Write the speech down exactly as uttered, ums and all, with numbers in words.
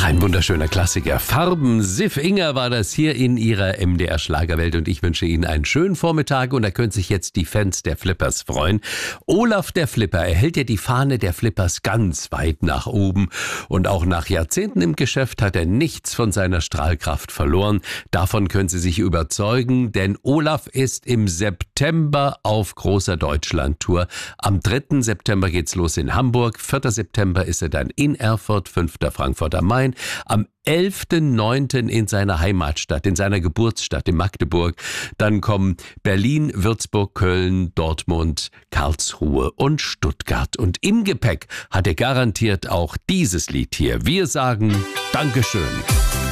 Ach, ein wunderschöner Klassiker. Farben, Siff Inger war das hier in ihrer M D R-Schlagerwelt und ich wünsche Ihnen einen schönen Vormittag und da können sich jetzt die Fans der Flippers freuen. Olaf der Flipper erhält ja die Fahne der Flippers ganz weit nach oben und auch nach Jahrzehnten im Geschäft hat er nichts von seiner Strahlkraft verloren. Davon können Sie sich überzeugen, denn Olaf ist im September auf großer Deutschlandtour. Am dritten September geht's los in Hamburg, vierten September ist er dann in Erfurt, fünften Frankfurt am Main. Am elften neunten in seiner Heimatstadt, in seiner Geburtsstadt in Magdeburg. Dann kommen Berlin, Würzburg, Köln, Dortmund, Karlsruhe und Stuttgart. Und im Gepäck hat er garantiert auch dieses Lied hier. Wir sagen Dankeschön.